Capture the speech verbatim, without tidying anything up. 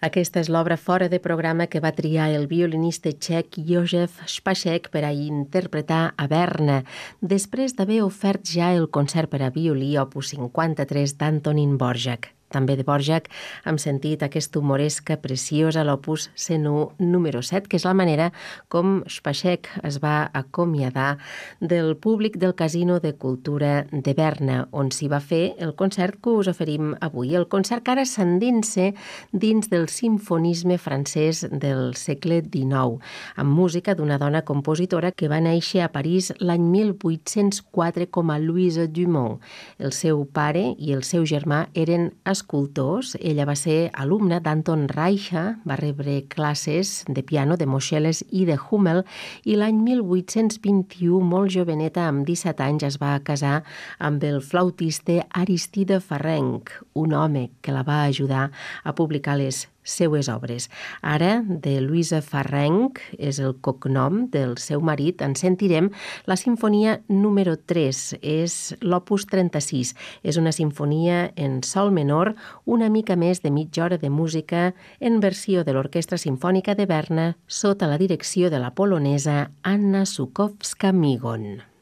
Aquesta és l'obra fora de programa que va triar el violinista txec Józef Spacek per a interpretar a Berna, després d'haver ofert ja el concert per a violí opus cinquanta-tres d'Antonín Dvořák. També de Dvořák hem sentit aquesta humoresca preciosa, l'opus cent u número set, que és la manera com Spacek es va acomiadar del públic del Casino de Cultura de Berna, on s'hi va fer el concert que us oferim avui. El concert que ara s'endinsa dins del simfonisme francès del segle dinou, amb música d'una dona compositora que va néixer a París l'any mil vuit-cents quatre com a Louise Dumont. El seu pare i el seu germà eren escultors. Ella va ser alumna d'Anton Reicha, va rebre classes de piano de Moscheles i de Hummel i l'any mil vuit-cents vint-i-u, molt joveneta, amb disset anys, es va casar amb el flautista Aristide Farrenc, un home que la va ajudar a publicar les seues obres. Ara, de Louise Farrenc, és el cognom del seu marit, en sentirem la sinfonia número tres, és l'opus trenta-sis. És una sinfonia en sol menor, una mica més de mitja hora de música en versió de l'Orquestra Simfònica de Berna sota la direcció de la polonesa Anna Żukowska-Migon.